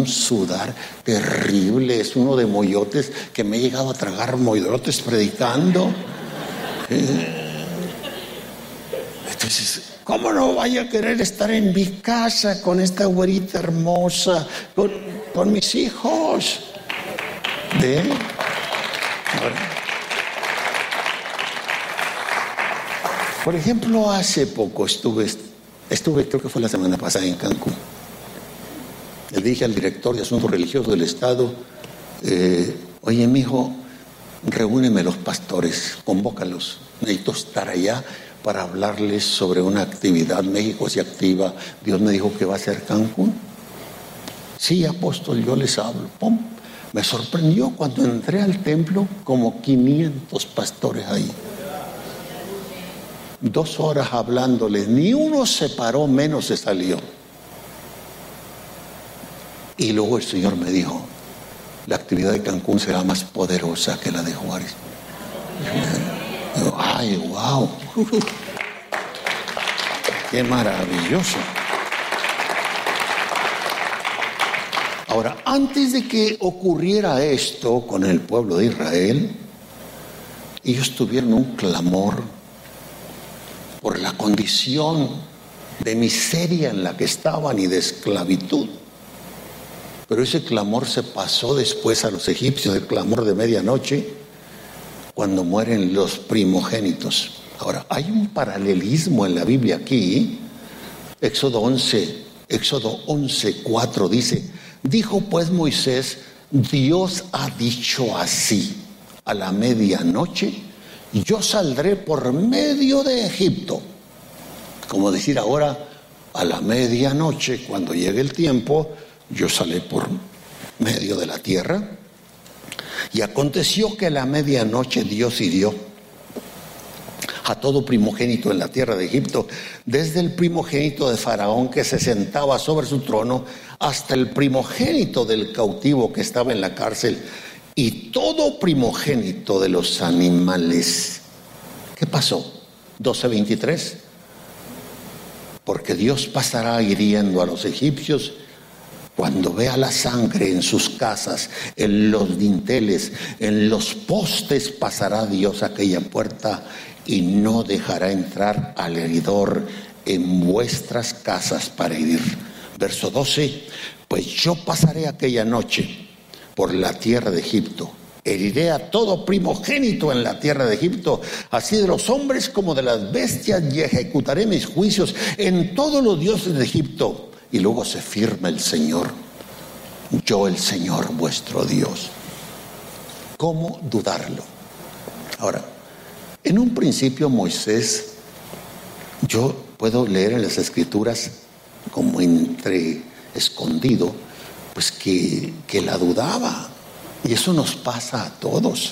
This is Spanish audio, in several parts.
sudar terrible. Es uno de moyotes que me he llegado a tragar moyotes predicando. Entonces, ¿cómo no vaya a querer estar en mi casa con esta güerita hermosa, con mis hijos? ¿Ve? Ahora, por ejemplo, hace poco estuve, creo que fue la semana pasada en Cancún. Le dije al director de Asuntos Religiosos del Estado, oye, mijo, reúneme los pastores, convócalos. Necesito estar allá para hablarles sobre una actividad. México se activa. Dios me dijo que va a ser Cancún. Sí, apóstol, yo les hablo. ¡Pum! Me sorprendió cuando entré al templo, como 500 pastores ahí. 2 horas hablándoles, ni uno se paró, menos se salió. Y luego el Señor me dijo, la actividad de Cancún será más poderosa que la de Juárez. Y yo, ¡ay, wow! ¡Qué maravilloso! Ahora, antes de que ocurriera esto con el pueblo de Israel, ellos tuvieron un clamor por la condición de miseria en la que estaban y de esclavitud. Pero ese clamor se pasó después a los egipcios, el clamor de medianoche, cuando mueren los primogénitos. Ahora, hay un paralelismo en la Biblia aquí. Éxodo 11:4 dice, dijo pues Moisés, Dios ha dicho así, a la medianoche yo saldré por medio de Egipto. Como decir ahora, a la medianoche, cuando llegue el tiempo, yo salí por medio de la tierra. Y aconteció que a la medianoche Dios hirió a todo primogénito en la tierra de Egipto, desde el primogénito de Faraón que se sentaba sobre su trono, hasta el primogénito del cautivo que estaba en la cárcel, y todo primogénito de los animales. ¿Qué pasó? 12:23. Porque Dios pasará hiriendo a los egipcios cuando vea la sangre en sus casas, en los dinteles, en los postes, pasará Dios aquella puerta y no dejará entrar al heridor en vuestras casas para herir. Verso 12, pues yo pasaré aquella noche por la tierra de Egipto, heriré a todo primogénito en la tierra de Egipto, así de los hombres como de las bestias, y ejecutaré mis juicios en todos los dioses de Egipto. Y luego se firma el Señor, yo el Señor vuestro Dios. ¿Cómo dudarlo? Ahora, en un principio Moisés, yo puedo leer en las Escrituras como entre escondido, pues que la dudaba. Y eso nos pasa a todos.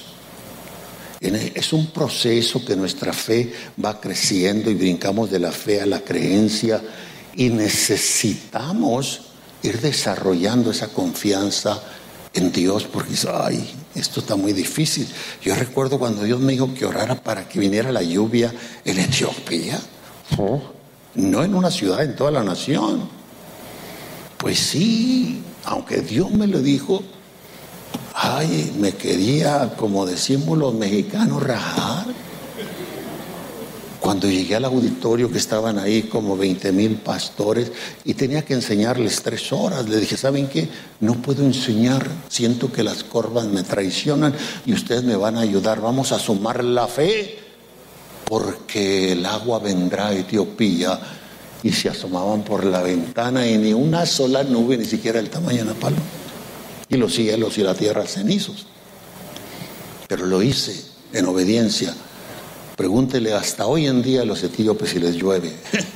Es un proceso que nuestra fe va creciendo y brincamos de la fe a la creencia, y necesitamos ir desarrollando esa confianza en Dios, porque ay, esto está muy difícil. Yo recuerdo cuando Dios me dijo que orara para que viniera la lluvia en Etiopía, no en una ciudad, en toda la nación. Pues sí, aunque Dios me lo dijo, ay, me quería, como decimos los mexicanos, rajar. Cuando llegué al auditorio, que estaban ahí como 20,000 pastores, y tenía que enseñarles 3 horas, le dije, ¿saben qué? No puedo enseñar, siento que las corvas me traicionan y ustedes me van a ayudar, vamos a sumar la fe, porque el agua vendrá a Etiopía. Y se asomaban por la ventana y ni una sola nube, ni siquiera el tamaño de una palma, y los cielos y la tierra cenizos. Pero lo hice en obediencia. Pregúntele hasta hoy en día a los etíopes si les llueve.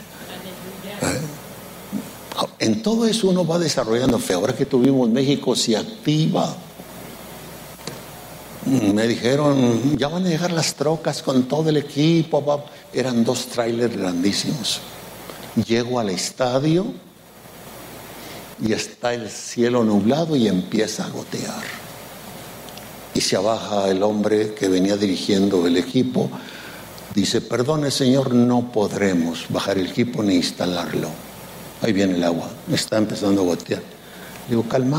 En todo eso uno va desarrollando fe. Ahora que tuvimos México se activa. Me dijeron, ya van a llegar las trocas con todo el equipo. Eran 2 trailers grandísimos. Llego al estadio y está el cielo nublado y empieza a gotear. Y se baja el hombre que venía dirigiendo el equipo. Dice, perdone señor, no podremos bajar el equipo ni instalarlo. Ahí viene el agua, está empezando a gotear. Digo, calma.